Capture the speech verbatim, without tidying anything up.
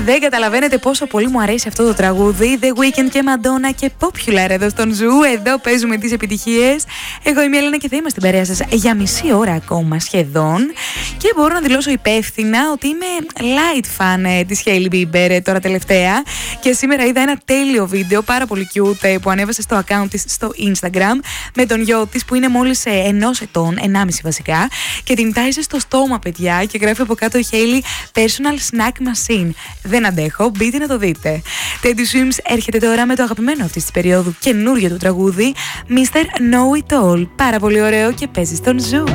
Δεν καταλαβαίνετε πόσο πολύ μου αρέσει αυτό το τραγούδι. The Weeknd και Madonna και Popular εδώ στον Ζου. Εδώ παίζουμε τις επιτυχίες. Εγώ είμαι η Έλληνα και θα είμαστε στην παρέα σας για μισή ώρα ακόμα σχεδόν. Και μπορώ να δηλώσω υπεύθυνα ότι είμαι light fan της Hailey Bieber τώρα τελευταία. Και σήμερα είδα ένα τέλειο βίντεο, πάρα πολύ cute, που ανέβασε στο account της στο Instagram με τον γιο της που είναι μόλις ενός ετών, ενάμιση βασικά. Και την τάιζε στο στόμα, παιδιά. Και γράφει από κάτω η Hailey Personal Snack Machine. Δεν αντέχω, μπείτε να το δείτε. Teddy Swims έρχεται τώρα με το αγαπημένο αυτής της περίοδου καινούργιο του τραγούδι, μίστερ Know It All. Πάρα πολύ ωραίο και παίζει στον Ζου.